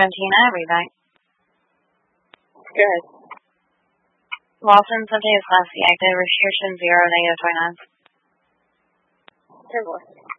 Santina, read. Good. Lawson, something is class C active, restriction 0, -29. 10 more.